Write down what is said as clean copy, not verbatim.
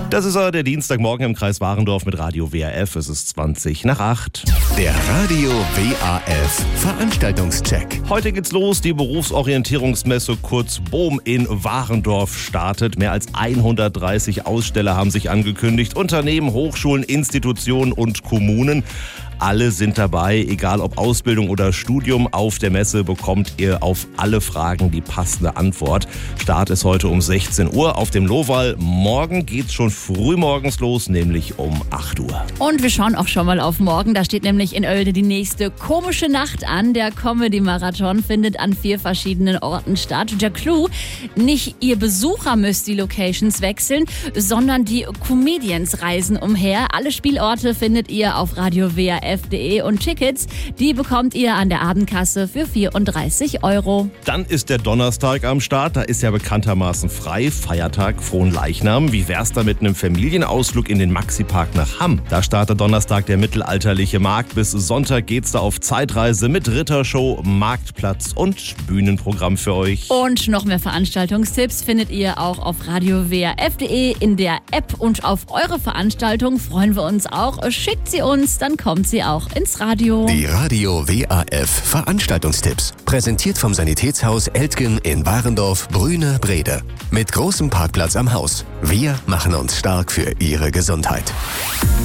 Das ist der Dienstagmorgen im Kreis Warendorf mit Radio WRF. Es ist 20:08. Der Radio WAF Veranstaltungscheck. Heute geht's los. Die Berufsorientierungsmesse kurz BOM in Warendorf startet. Mehr als 130 Aussteller haben sich angekündigt. Unternehmen, Hochschulen, Institutionen und Kommunen. Alle sind dabei, egal ob Ausbildung oder Studium. Auf der Messe bekommt ihr auf alle Fragen die passende Antwort. Start ist heute um 16 Uhr auf dem Lohwall. Morgen geht's schon frühmorgens los, nämlich um 8 Uhr. Und wir schauen auch schon mal auf morgen. Da steht nämlich in Oelde die nächste komische Nacht an. Der Comedy-Marathon findet an 4 verschiedenen Orten statt. Der Clou, nicht ihr Besucher müsst die Locations wechseln, sondern die Comedians reisen umher. Alle Spielorte findet ihr auf Radio WRF. und Tickets, die bekommt ihr an der Abendkasse für 34 €. Dann ist der Donnerstag am Start. Da ist ja bekanntermaßen frei. Feiertag, Fronleichnam. Wie wär's da mit einem Familienausflug in den Maxi-Park nach Hamm? Da startet Donnerstag der mittelalterliche Markt. Bis Sonntag geht's da auf Zeitreise mit Rittershow, Marktplatz und Bühnenprogramm für euch. Und noch mehr Veranstaltungstipps findet ihr auch auf radiowrf.de in der App. Und auf eure Veranstaltung freuen wir uns auch. Schickt sie uns, dann kommt sie auch ins Radio. Die Radio WAF Veranstaltungstipps. Präsentiert vom Sanitätshaus Eltgen in Warendorf, Brüne, Brede. Mit großem Parkplatz am Haus. Wir machen uns stark für Ihre Gesundheit.